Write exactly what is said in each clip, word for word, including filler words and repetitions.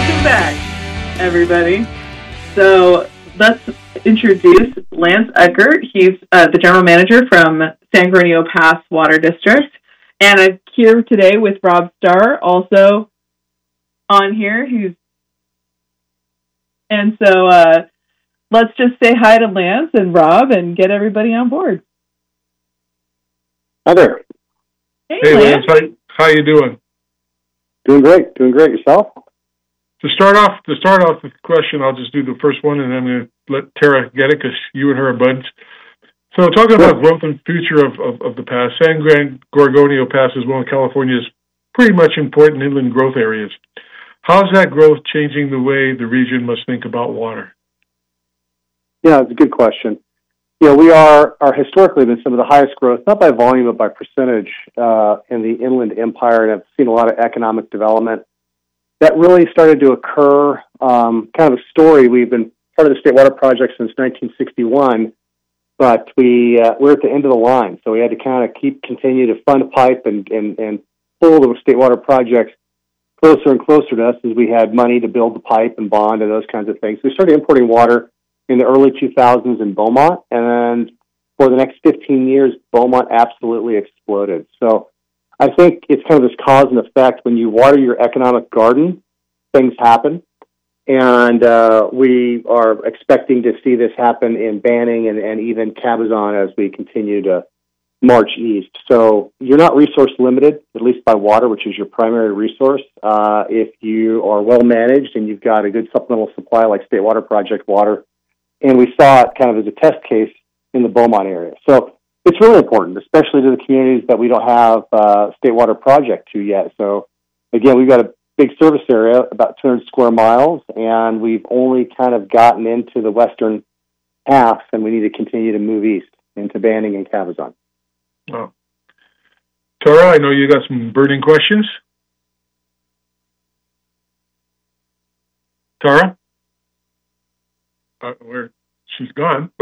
Welcome back, everybody. So let's introduce Lance Eckert. He's uh, the general manager from San Gornio Pass Water District. And I'm here today with Rob Starr, also on here. Who's And so uh, let's just say hi to Lance and Rob and get everybody on board. Hi there. Hey, Hey, Lance. Lance, how, how you doing? Doing great. Doing great. Yourself? To start off, to start off the question, I'll just do the first one, and I'm going to let Tara get it because you and her are buds. So, talking Sure. about growth and future of, of, of the pass, San Gorgonio Pass is one of California's pretty much important inland growth areas. How's that growth changing the way the region must think about water? Yeah, it's a good question. You know, we are, are historically been some of the highest growth, not by volume, but by percentage uh, in the inland empire, and I've seen a lot of economic development. That really started to occur, um, kind of a story. We've been part of the State Water Project since nineteen sixty-one, but we, uh, we're at the end of the line, so we had to kind of keep, continue to fund pipe and, and, and pull the State Water Project closer and closer to us as we had money to build the pipe and bond and those kinds of things. We started importing water in the early two thousands in Beaumont, and then for the next fifteen years, Beaumont absolutely exploded. So I think it's kind of this cause and effect. When you water your economic garden, things happen, and uh, we are expecting to see this happen in Banning and, and even Cabazon as we continue to march east. So you're not resource limited, at least by water, which is your primary resource. Uh, if you are well managed and you've got a good supplemental supply like State Water Project water, and we saw it kind of as a test case in the Beaumont area. So it's really important, especially to the communities that we don't have uh, State Water Project to yet. So again, we've got a big service area, about two hundred square miles, and we've only kind of gotten into the western half, and we need to continue to move east into Banning and Cabazon. Oh. Tara, I know you got some burning questions. Tara? Uh, where she's gone,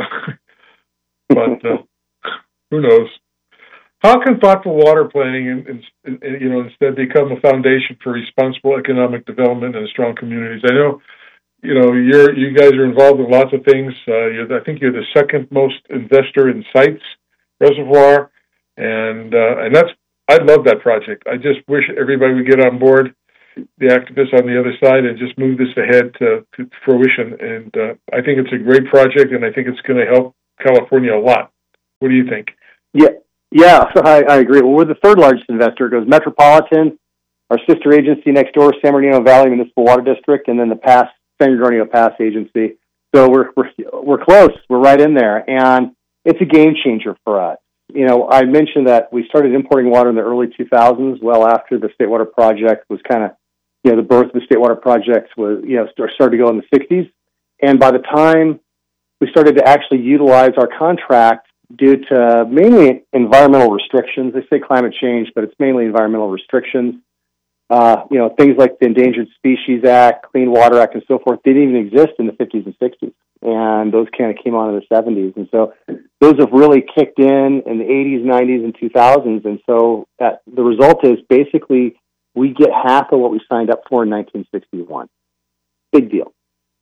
but uh, who knows? How can thoughtful water planning, and, and, and, you know, instead become a foundation for responsible economic development and strong communities? I know, you know, you're you guys are involved in lots of things. Uh, you're, I think you're the second most investor in Sites Reservoir, and uh, and that's I love that project. I just wish everybody would get on board, the activists on the other side, and just move this ahead to, to fruition. And uh, I think it's a great project, and I think it's going to help California a lot. What do you think? Yeah, yeah, so I, I agree. Well, we're the third largest investor. It goes Metropolitan, our sister agency next door, San Bernardino Valley Municipal Water District, and then the Pass, San Gornio Pass Agency. So we're we're we're close. We're right in there, and it's a game changer for us. You know, I mentioned that we started importing water in the early two thousands, well after the State Water Project was kind of, you know, the birth of the State Water Project was, you know, started to go in the sixties. And by the time we started to actually utilize our contract due to mainly environmental restrictions, they say climate change, but it's mainly environmental restrictions, uh, you know, things like the Endangered Species Act, Clean Water Act, and so forth, they didn't even exist in the fifties and sixties. And those kind of came on in the seventies. And so those have really kicked in in the eighties, nineties, and two thousands. And so that, the result is basically we get half of what we signed up for in nineteen sixty-one. Big deal.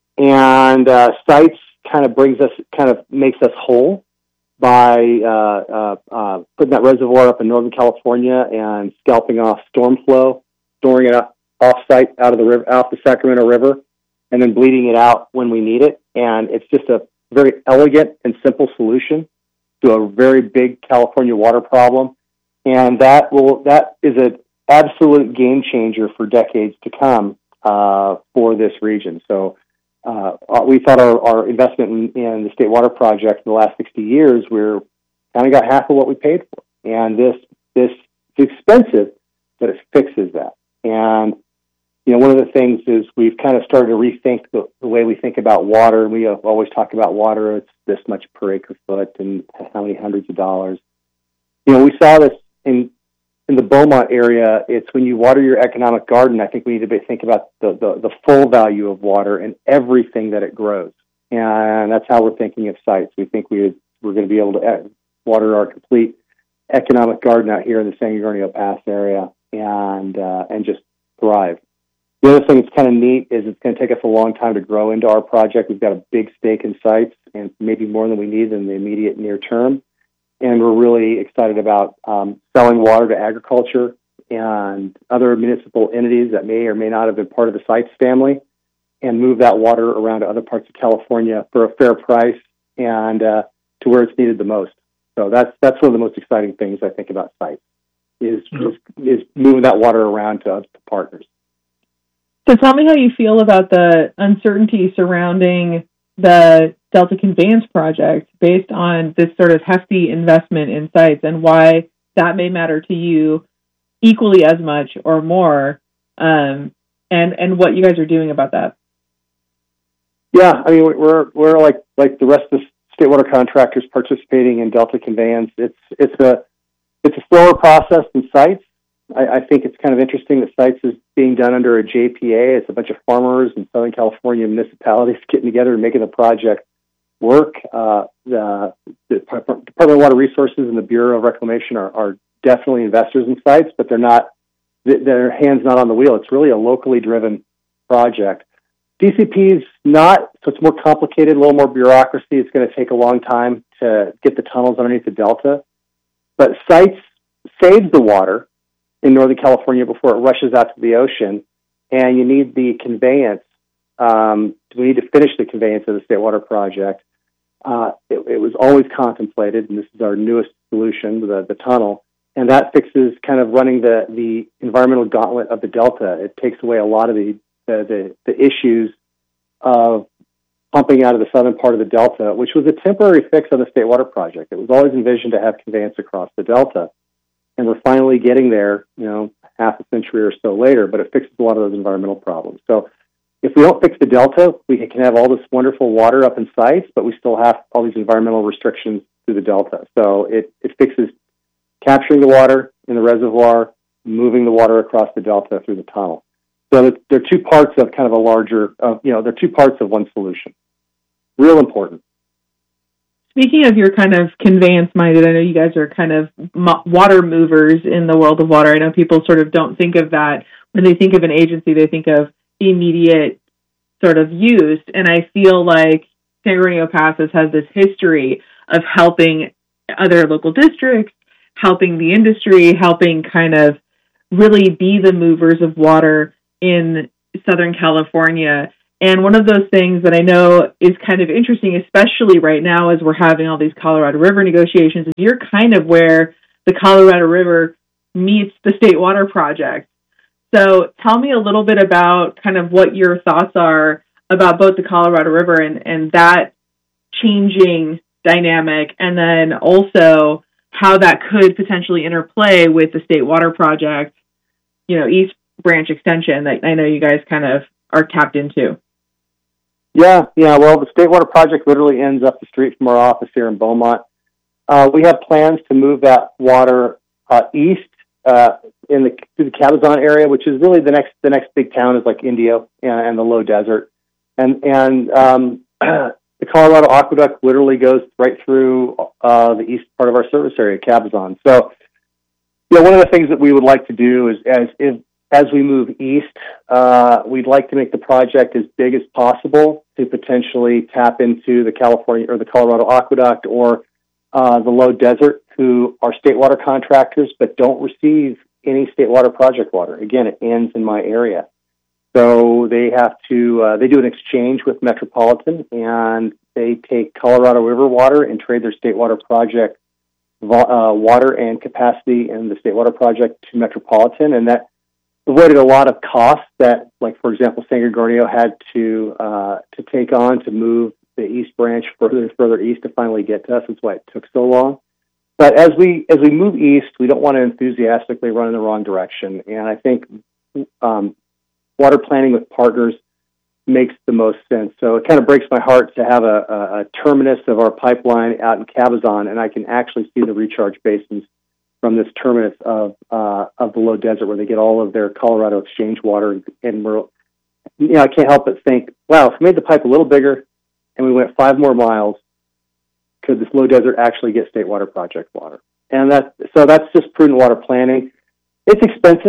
And uh, Sites kind of brings us, kind of makes us whole by uh, uh, uh, putting that reservoir up in Northern California and scalping off storm flow, storing it up off-site out of the river, out the Sacramento River, and then bleeding it out when we need it. And it's just a very elegant and simple solution to a very big California water problem. And that will that is an absolute game changer for decades to come uh, for this region. So uh, we thought our, our investment in, in the State Water Project in the last sixty years, we're kind of got half of what we paid for. And this this is expensive, but it fixes that. And you know, one of the things is we've kind of started to rethink the, the way we think about water. We always talk about water. It's this much per acre foot and how many hundreds of dollars. You know, we saw this in in the Beaumont area. It's when you water your economic garden, I think we need to be, think about the, the, the full value of water and everything that it grows. And that's how we're thinking of Sites. We think we, we're going to be able to water our complete economic garden out here in the San Gornio Pass area and uh, and just thrive. The other thing that's kind of neat is it's going to take us a long time to grow into our project. We've got a big stake in sites and maybe more than we need in the immediate near term. And we're really excited about um, selling water to agriculture and other municipal entities that may or may not have been part of the sites family, and move that water around to other parts of California for a fair price and uh, to where it's needed the most. So that's that's one of the most exciting things I think about sites is is, is moving that water around to other partners. So tell me how you feel about the uncertainty surrounding the Delta Conveyance project based on this sort of hefty investment in sites, and why that may matter to you equally as much or more, um, and and what you guys are doing about that. Yeah, I mean we're we're like like the rest of the state water contractors participating in Delta Conveyance. It's it's a it's a slower process than sites. I, I think it's kind of interesting that sites is being done under a J P A. It's a bunch of farmers in Southern California municipalities getting together and making the project work. Uh, the, the Department of Water Resources and the Bureau of Reclamation are, are definitely investors in sites, but they're not, their hands not on the wheel. It's really a locally driven project. D C P is not, so it's more complicated, a little more bureaucracy. It's going to take a long time to get the tunnels underneath the Delta. But sites saves the water in Northern California before it rushes out to the ocean, and you need the conveyance. Um, we need to finish the conveyance of the State Water Project. Uh, it, it was always contemplated, and this is our newest solution, the, the tunnel, and that fixes kind of running the, the environmental gauntlet of the Delta. It takes away a lot of the, the, the, the issues of pumping out of the southern part of the Delta, which was a temporary fix on the State Water Project. It was always envisioned to have conveyance across the Delta. And we're finally getting there, you know, half a century or so later, but it fixes a lot of those environmental problems. So if we don't fix the Delta, we can have all this wonderful water up in sites, but we still have all these environmental restrictions through the Delta. So it, it fixes capturing the water in the reservoir, moving the water across the Delta through the tunnel. So they're two parts of kind of a larger, uh, you know, they're two parts of one solution. Real important. Speaking of your kind of conveyance-minded, I know you guys are kind of mo- water movers in the world of water. I know people sort of don't think of that. When they think of an agency, they think of immediate sort of use. And I feel like San Bernardino Passes has this history of helping other local districts, helping the industry, helping kind of really be the movers of water in Southern California. And one of those things that I know is kind of interesting, especially right now as we're having all these Colorado River negotiations, is you're kind of where the Colorado River meets the State Water Project. So tell me a little bit about kind of what your thoughts are about both the Colorado River and, and that changing dynamic, and then also how that could potentially interplay with the State Water Project, you know, East Branch extension that I know you guys kind of are tapped into. Yeah, yeah. Well, the State Water Project literally ends up the street from our office here in Beaumont. Uh, we have plans to move that water uh, east uh, in the through the Cabazon area, which is really the next the next big town is like Indio and, and the low desert, and and um, the Colorado Aqueduct literally goes right through uh, the east part of our service area, Cabazon. So, you know, one of the things that we would like to do is as if As we move east, uh, we'd like to make the project as big as possible to potentially tap into the California or the Colorado Aqueduct or uh, the Low Desert, who are state water contractors but don't receive any state water project water. Again, it ends in my area. So they have to, uh, they do an exchange with Metropolitan, and they take Colorado River water and trade their state water project uh, water and capacity in the state water project to Metropolitan, and that avoided a lot of costs that, like, for example, San Gorgonio had to uh, to take on to move the East Branch further and further east to finally get to us. That's why it took so long. But as we as we move east, we don't want to enthusiastically run in the wrong direction. And I think um, water planning with partners makes the most sense. So it kind of breaks my heart to have a, a, a terminus of our pipeline out in Cabazon, and I can actually see the recharge basins from this terminus of uh, of the low desert, where they get all of their Colorado exchange water. And we're, you know, I can't help but think, wow, if we made the pipe a little bigger and we went five more miles, could this low desert actually get state water project water? And that, so that's just prudent water planning. It's expensive.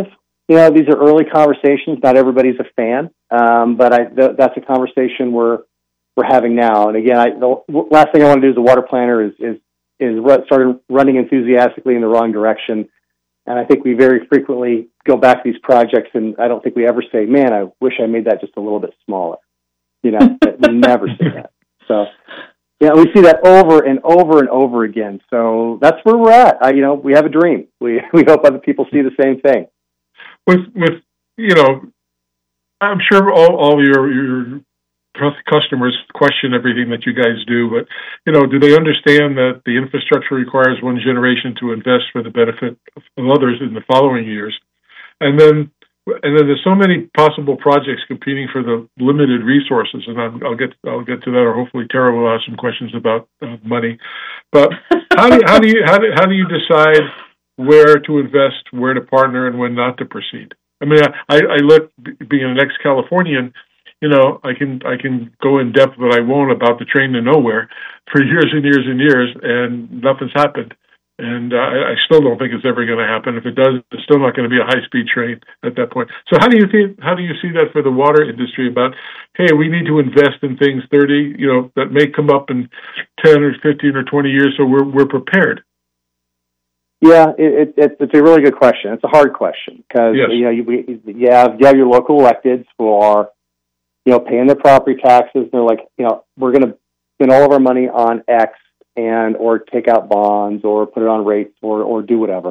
you know, these are early conversations. Not everybody's a fan, um, but I, th- that's a conversation we're we're having now. And again, I, the last thing I want to do as a water planner is is is run, started running enthusiastically in the wrong direction. And I think we very frequently go back to these projects, and I don't think we ever say, "Man, I wish I made that just a little bit smaller." You know, we never say that. So, yeah, we see that over and over and over again. So that's where we're at. I, you know, we have a dream. We we hope other people see the same thing. With with you know, I'm sure all all your your customers question everything that you guys do, but you know, do they understand that the infrastructure requires one generation to invest for the benefit of others in the following years, and then and then there's so many possible projects competing for the limited resources, and I'm, I'll get I'll get to that, or hopefully Tara will ask some questions about uh, money. But how do you, how do you how do how do you decide where to invest, where to partner, and when not to proceed? I mean, I, I look, being an ex-Californian, you know, I can I can go in depth, but I won't, about the train to nowhere for years and years and years, and nothing's happened. And uh, I still don't think it's ever going to happen. If it does, it's still not going to be a high-speed train at that point. So how do you think? How do you see that for the water industry? About, hey, we need to invest in things thirty, you know, that may come up in ten or fifteen or twenty years, so we're we're prepared. Yeah, it, it, it's a really good question. It's a hard question because yes. you know you, we, you have you have your local electeds who are, you know, paying their property taxes. They're like, you know, we're going to spend all of our money on X, and or take out bonds or put it on rates or or do whatever,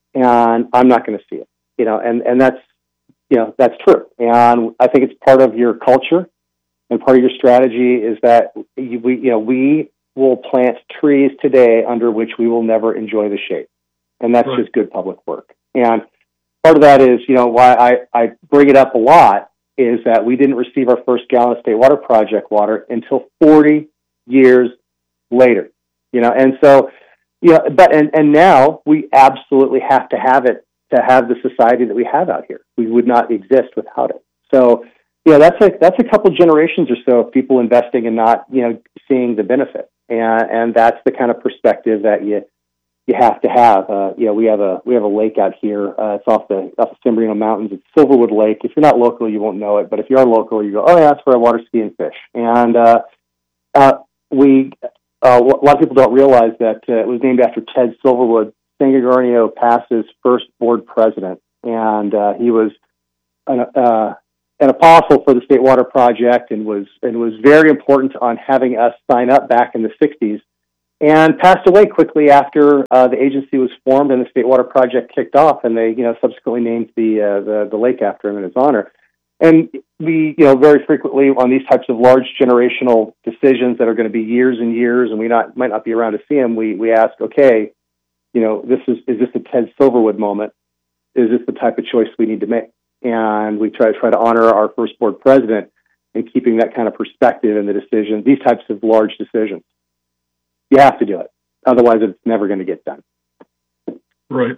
and I'm not going to see it. You know, and and that's you know that's true. And I think it's part of your culture and part of your strategy is that you, we you know we will plant trees today under which we will never enjoy the shade. And that's right. Just good public work. And part of that is, you know, why I, I bring it up a lot is that we didn't receive our first gallon of State Water Project water until forty years later, you know, and so, you know, but, and, and now we absolutely have to have it to have the society that we have out here. We would not exist without it. So, you know, that's a, that's a couple generations or so of people investing and not, you know, seeing the benefit. And, and that's the kind of perspective that you, you have to have. Uh, you know, we have a we have a lake out here. Uh, it's off the off the San Bernardino Mountains. It's Silverwood Lake. If you're not local, you won't know it. But if you are local, you go, oh yeah, that's where I water ski and fish. And uh, uh, we uh, a lot of people don't realize that uh, it was named after Ted Silverwood, San Bernardino Pass's first board president, and uh, he was an, uh, an apostle for the State Water Project, and was and was very important on having us sign up back in the sixties. And passed away quickly after uh, the agency was formed and the State Water Project kicked off, and they, you know, subsequently named the, uh, the the lake after him in his honor. And we, you know, very frequently on these types of large generational decisions that are going to be years and years, and we not might not be around to see them. We we ask, okay, you know, this is is this a Ted Silverwood moment? Is this the type of choice we need to make? And we try to try to honor our first board president in keeping that kind of perspective in the decision, these types of large decisions. You have to do it. Otherwise, it's never going to get done. Right.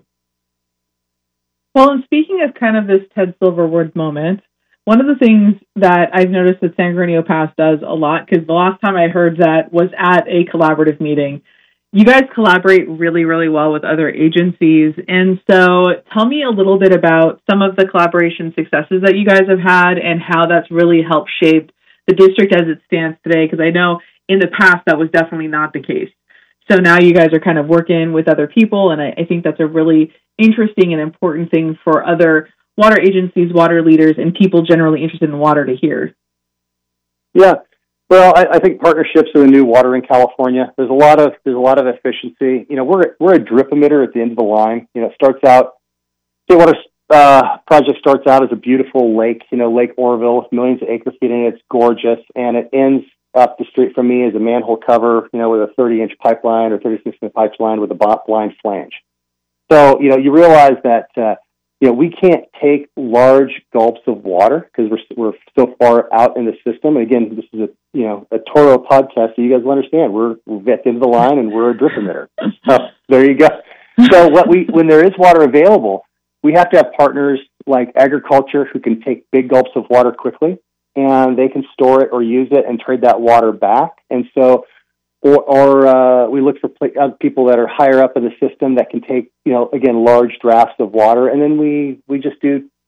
Well, and speaking of kind of this Ted Silverwood moment, one of the things that I've noticed that San Bernardino Pass does a lot, because the last time I heard that was at a collaborative meeting, you guys collaborate really, really well with other agencies. And so tell me a little bit about some of the collaboration successes that you guys have had and how that's really helped shape the district as it stands today, because I know in the past, that was definitely not the case. So now you guys are kind of working with other people, and I, I think that's a really interesting and important thing for other water agencies, water leaders, and people generally interested in water to hear. Yeah, well, I, I think partnerships are the new water in California. There's a lot of there's a lot of efficiency. You know, we're we're a drip emitter at the end of the line. You know, it starts out State Water uh, Project starts out as a beautiful lake. You know, Lake Oroville, millions of acre feet in it. It's gorgeous, and it ends up the street from me is a manhole cover, you know, with a thirty-inch pipeline or thirty-six inch pipeline with a blind flange. So, you know, you realize that, uh, you know, we can't take large gulps of water because we're we're so far out in the system. And again, this is a, you know, a Toro podcast, so you guys will understand. We're, we're at the end of the line, and we're a drip emitter. So there you go. So what we when there is water available, we have to have partners like agriculture who can take big gulps of water quickly, and they can store it or use it and trade that water back. And so, or, or uh, we look for uh, people that are higher up in the system that can take, you know, again, large drafts of water. And then we, we just do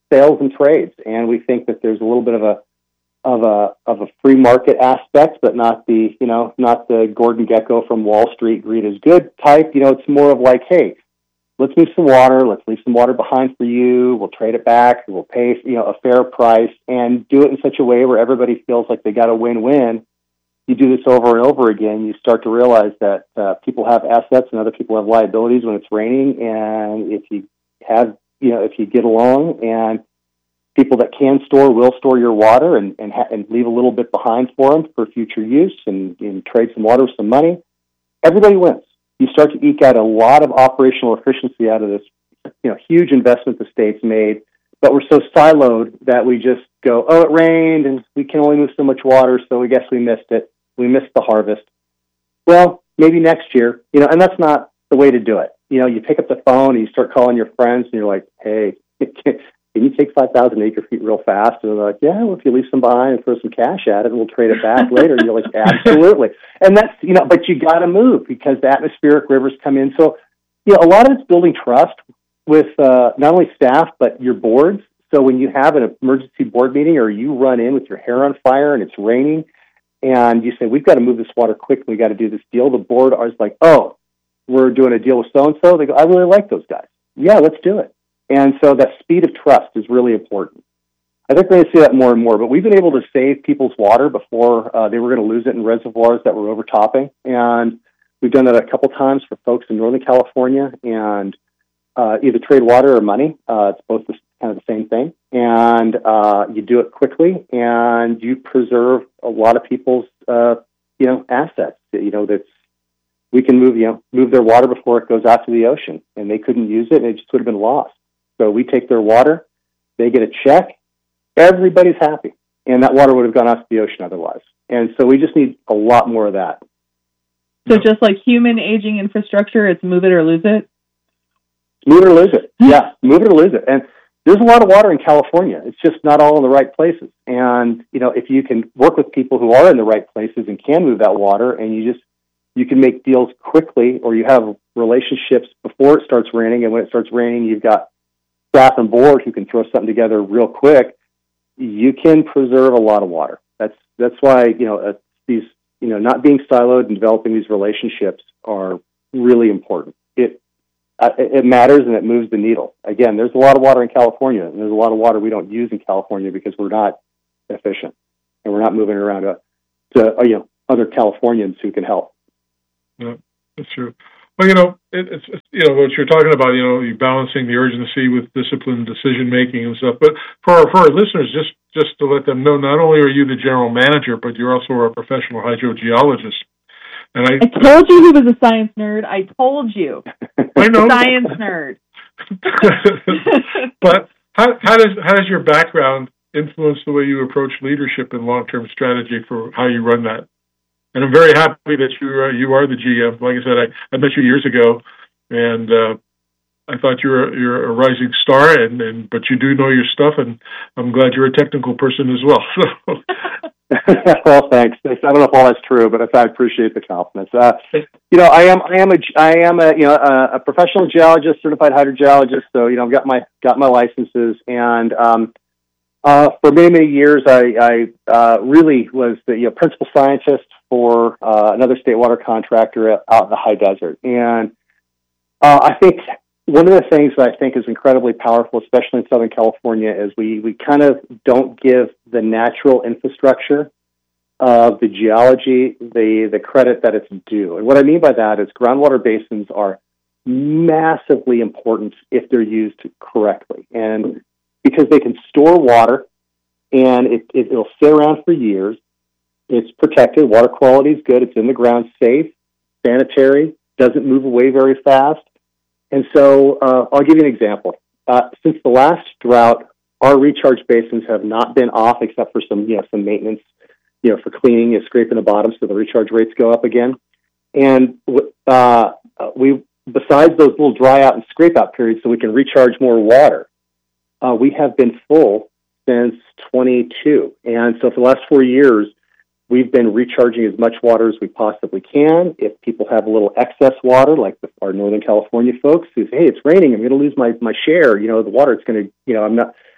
sales and trades, and we think that there's a little bit of a of a of a free market aspect, but not the you know not the Gordon Gekko from Wall Street greed is good type. You know, it's more of like, hey, let's move some water, let's leave some water behind for you. We'll trade it back. We'll pay you know a fair price, and do it in such a way where everybody feels like they got a win-win. You do this over and over again, you start to realize that uh, people have assets and other people have liabilities when it's raining, and if you have you know if you get along and people that can store will store your water and and, ha- and leave a little bit behind for them for future use and, and trade some water with some money. Everybody wins. You start to eke out a lot of operational efficiency out of this, you know, huge investment the state's made. But we're so siloed that we just go, oh, it rained and we can only move so much water, so we guess we missed it. We missed the harvest. Well, maybe next year, you know, and that's not the way to do it. You know, you pick up the phone and you start calling your friends and you're like, hey, can you take five thousand acre feet real fast? And they're like, yeah, well, if you leave some behind and throw some cash at it, we'll trade it back later. And you're like, absolutely. And that's, you know, but you got to move because the atmospheric rivers come in. So, you know, a lot of it's building trust with uh, not only staff, but your boards. So when you have an emergency board meeting or you run in with your hair on fire and it's raining and you say, we've got to move this water quick, we got to do this deal. The board is like, oh, we're doing a deal with so-and-so. They go, I really like those guys. Yeah, let's do it. And so that speed of trust is really important. I think we're going to see that more and more, but we've been able to save people's water before uh, they were going to lose it in reservoirs that were overtopping. And we've done that a couple times for folks in Northern California and uh, either trade water or money. Uh, it's both the, kind of the same thing. And uh, you do it quickly and you preserve a lot of people's, uh, you know, assets. You know, that's, we can move, you know, move their water before it goes out to the ocean and they couldn't use it and it just would have been lost. So we take their water, they get a check, everybody's happy. And that water would have gone out to the ocean otherwise. And so we just need a lot more of that. So just like human aging infrastructure, it's move it or lose it? Move it or lose it. Yeah, move it or lose it. And there's a lot of water in California. It's just not all in the right places. And, you know, if you can work with people who are in the right places and can move that water and you just, you can make deals quickly or you have relationships before it starts raining. And when it starts raining, you've got staff and board who can throw something together real quick, you can preserve a lot of water. That's that's why you know uh, these you know not being siloed and developing these relationships are really important. It uh, it matters and it moves the needle. Again, there's a lot of water in California, and there's a lot of water we don't use in California because we're not efficient and we're not moving it around to, to uh, you know other Californians who can help. Yeah, that's true. Well, you know, it, it's, it's, you know, what you're talking about, you know, you balancing the urgency with disciplined decision-making and stuff. But for our, for our listeners, just, just to let them know, not only are you the general manager, but you're also a professional hydrogeologist. And I, I told you he was a science nerd. I told you. I know. Science nerd. But how, how does how does your background influence the way you approach leadership and long-term strategy for how you run that? And I'm very happy that you are, you are the G M. Like I said, I, I met you years ago, and uh, I thought you were you're a rising star, and, and but you do know your stuff, and I'm glad you're a technical person as well. So. Well, thanks. I don't know if all that's true, but I appreciate the confidence. Uh, you know, I am I am a I am a you know a, a professional geologist, certified hydrogeologist. So you know, I've got my got my licenses, and um, uh, for many many years, I, I uh, really was the you know, principal scientist for uh, another state water contractor out in the high desert. And uh, I think one of the things that I think is incredibly powerful, especially in Southern California, is we, we kind of don't give the natural infrastructure of the geology the, the credit that it's due. And what I mean by that is groundwater basins are massively important if they're used correctly. And because they can store water and it, it, it'll sit around for years. It's protected. Water quality is good. It's in the ground, safe, sanitary, doesn't move away very fast. And so uh, I'll give you an example. Uh, since the last drought, our recharge basins have not been off except for some, you know, some maintenance, you know, for cleaning and scraping the bottom so the recharge rates go up again. And uh, we, besides those little dry out and scrape out periods so we can recharge more water, uh, we have been full since twenty-two. And so for the last four years, we've been recharging as much water as we possibly can. If people have a little excess water, like the, our Northern California folks who say, hey, it's raining, I'm going to lose my, my share, you know, the water, it's going to, you know, I'm not,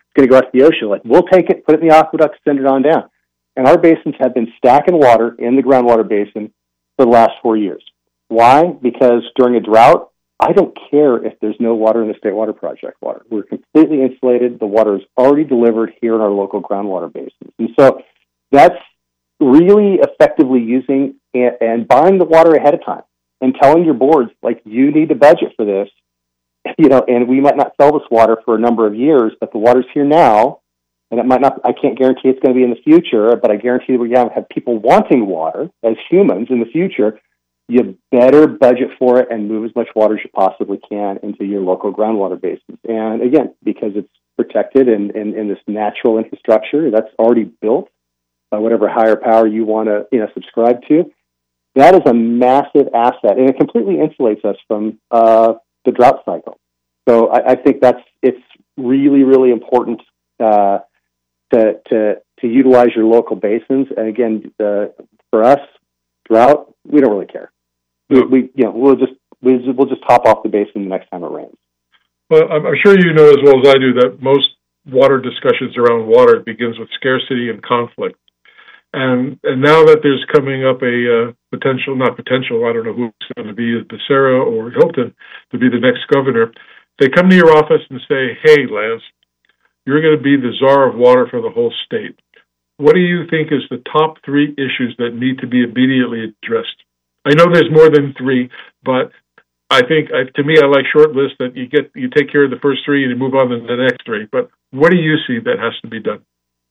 It's going to go out to the ocean. Like, we'll take it, put it in the aqueduct, send it on down. And our basins have been stacking water in the groundwater basin for the last four years. Why? Because during a drought, I don't care if there's no water in the State Water Project water. We're completely insulated. The water is already delivered here in our local groundwater basins. And so that's really effectively using and, and buying the water ahead of time and telling your boards, like, you need to budget for this, you know, and we might not sell this water for a number of years, but the water's here now, and it might not, I can't guarantee it's going to be in the future, but I guarantee that we have, have people wanting water as humans in the future. You better budget for it and move as much water as you possibly can into your local groundwater basins. And again, because it's protected in, in, in this natural infrastructure that's already built by whatever higher power you want to, you know, subscribe to, that is a massive asset, and it completely insulates us from uh, the drought cycle. So I, I think that's it's really, really important uh, to to to utilize your local basins. And again, uh, for us, drought, we don't really care. We, we you know we'll just we'll just, we'll just top off the basin the next time it rains. Well, I'm sure you know as well as I do that most water discussions around water begins with scarcity and conflict. And and now that there's coming up a uh, potential, not potential, I don't know who's going to be, Becerra or Hilton, to be the next governor, they come to your office and say, hey, Lance, you're going to be the czar of water for the whole state. What do you think is the top three issues that need to be immediately addressed? I know there's more than three, but I think, uh, to me, I like short lists that you get, you take care of the first three and you move on to the next three. But what do you see that has to be done?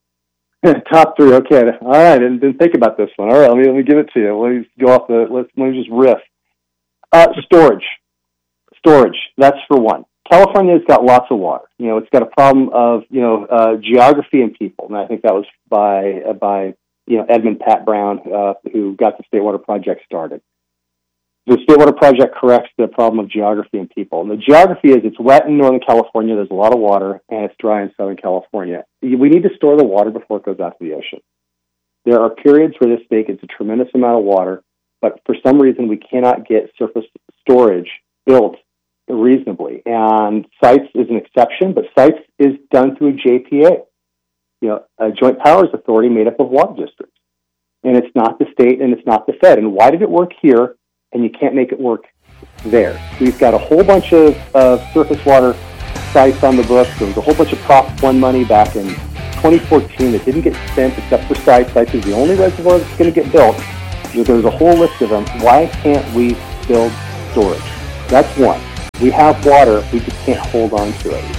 Top three, okay. All right, I didn't, didn't think about this one. All right, let me let me give it to you. Let me go off the. Let's let me just riff. Uh, storage, storage. That's for one. California's got lots of water. You know, it's got a problem of you know uh, geography and people, and I think that was by uh, by you know Edmund Pat Brown, uh, who got the State Water Project started. The State Water Project corrects the problem of geography and people. And the geography is it's wet in Northern California, there's a lot of water, and it's dry in Southern California. We need to store the water before it goes out to the ocean. There are periods where this state gets a tremendous amount of water, but for some reason we cannot get surface storage built reasonably. And Sites is an exception, but Sites is done through a J P A, you know, a Joint Powers Authority made up of water districts. And it's not the state and it's not the Fed. And why did it work here? And you can't make it work there. We've got a whole bunch of, of surface water sites on the books. There was a whole bunch of Prop one money back in twenty fourteen that didn't get spent except for sites. Sites is the only reservoir that's going to get built. There's a whole list of them. Why can't we build storage? That's one. We have water. We just can't hold on to it.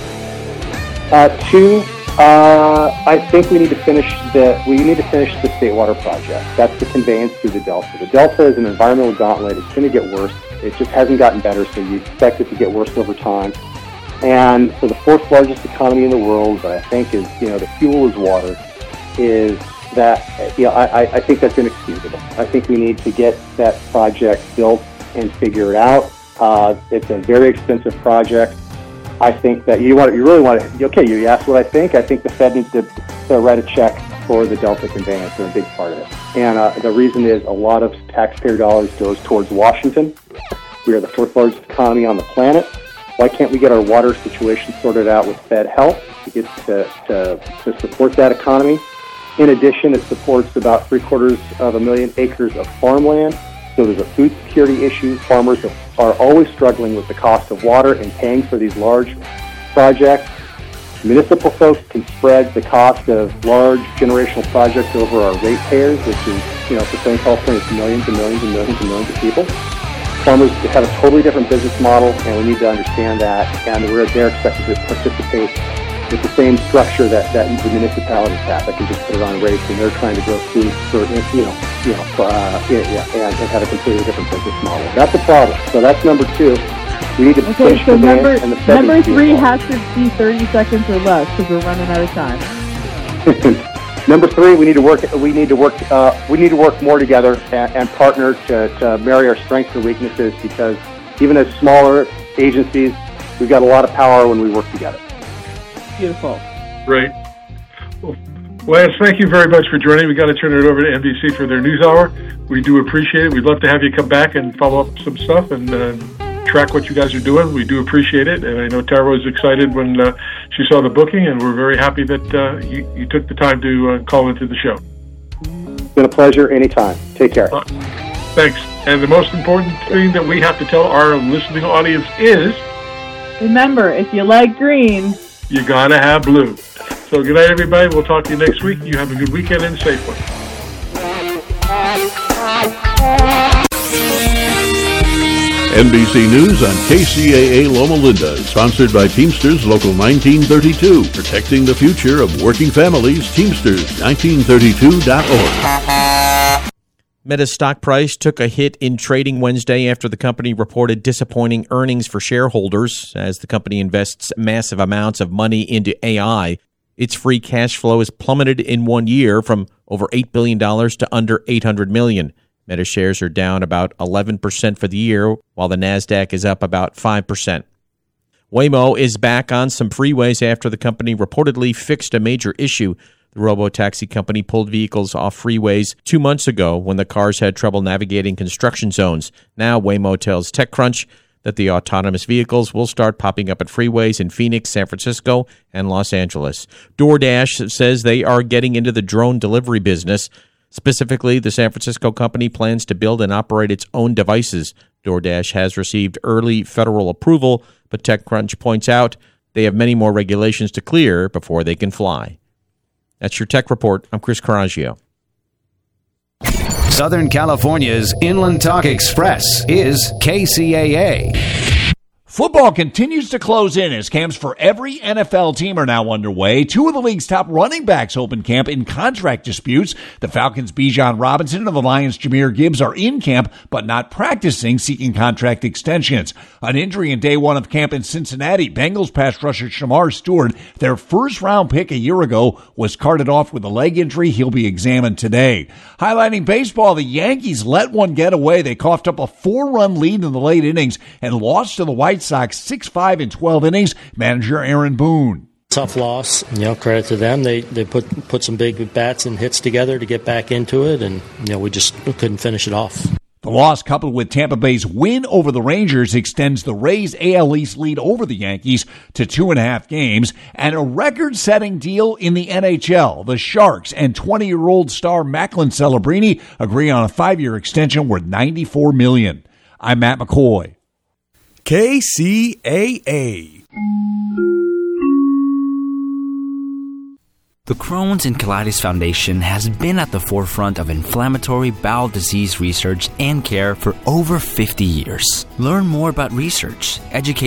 Uh, two, Uh, I think we need to finish the we need to finish the State Water Project. That's the conveyance through the Delta. The Delta is an environmental gauntlet. It's going to get worse. It just hasn't gotten better, so you expect it to get worse over time. And for the fourth largest economy in the world, that I think is you know the fuel is water, is that you know I, I think that's inexcusable. I think we need to get that project built and figure it out. Uh, it's a very expensive project. I think that you want, you really want to, okay, you asked what I think. I think the Fed needs to, to write a check for the Delta conveyance. They're a big part of it. And uh, the reason is a lot of taxpayer dollars goes towards Washington. We are the fourth largest economy on the planet. Why can't we get our water situation sorted out with Fed help to get to, to, to support that economy? In addition, it supports about three quarters of a million acres of farmland. So there's a food security issue. Farmers are always struggling with the cost of water and paying for these large projects. Municipal folks can spread the cost of large generational projects over our ratepayers, which is, you know, for Southern California, it's millions and millions and millions and millions of people. Farmers have a totally different business model, and we need to understand that. And we're they're expected to participate with the same structure that, that the municipalities have. I can just put it on rates, and they're trying to grow food for, you know, you know, uh, yeah, yeah, and, and have a completely different business model. That's a problem. So that's number two. We need to okay, finish so the number, and the Fed number three involved. has to be thirty seconds or less because we're running out of time. Number three, we need to work. We need to work. Uh, we need to work more together and, and partner to, to marry our strengths and weaknesses. Because even as smaller agencies, we've got a lot of power when we work together. Beautiful. Great. Well, Lance, thank you very much for joining. We got to turn it over to N B C for their news hour. We do appreciate it. We'd love to have you come back and follow up some stuff and uh, track what you guys are doing. We do appreciate it, and I know Tara was excited when uh, she saw the booking, and we're very happy that uh, you, you took the time to uh, call into the show. It's been a pleasure anytime. Take care. Uh, thanks. And the most important thing that we have to tell our listening audience is, remember, if you like green, you gotta have blue. So good night, everybody. We'll talk to you next week. You have a good weekend and a safe one. N B C News on K C A A Loma Linda, sponsored by Teamsters Local nineteen thirty-two, protecting the future of working families. Teamsters nineteen thirty-two dot org. Meta's stock price took a hit in trading Wednesday after the company reported disappointing earnings for shareholders as the company invests massive amounts of money into A I. Its free cash flow has plummeted in one year from over eight billion dollars to under eight hundred million dollars. Meta shares are down about eleven percent for the year, while the NASDAQ is up about five percent. Waymo is back on some freeways after the company reportedly fixed a major issue. The robo-taxi company pulled vehicles off freeways two months ago when the cars had trouble navigating construction zones. Now Waymo tells TechCrunch that the autonomous vehicles will start popping up at freeways in Phoenix, San Francisco, and Los Angeles. DoorDash says they are getting into the drone delivery business. Specifically, the San Francisco company plans to build and operate its own devices. DoorDash has received early federal approval, but TechCrunch points out they have many more regulations to clear before they can fly. That's your Tech Report. I'm Chris Coraggio. Southern California's Inland Talk Express is K C A A. Football continues to close in as camps for every N F L team are now underway. Two of the league's top running backs open camp in contract disputes. The Falcons' Bijan Robinson and the Lions' Jahmyr Gibbs are in camp but not practicing, seeking contract extensions. An injury in day one of camp in Cincinnati. Bengals pass rusher Shamar Stewart, their first-round pick a year ago, was carted off with a leg injury. He'll be examined today. Highlighting baseball, the Yankees let one get away. They coughed up a four-run lead in the late innings and lost to the White Sox six five in twelve innings. Manager Aaron Boone. Tough loss. You know, credit to them. They they put put some big bats and hits together to get back into it, and you know we just couldn't finish it off. The loss, coupled with Tampa Bay's win over the Rangers, extends the Rays' A L East lead over the Yankees to two and a half games, and a record-setting deal in the N H L. The Sharks and twenty-year-old star Macklin Celebrini agree on a five-year extension worth ninety-four million dollars. I'm Matt McCoy. K C A A. The Crohn's and Colitis Foundation has been at the forefront of inflammatory bowel disease research and care for over fifty years. Learn more about research, educate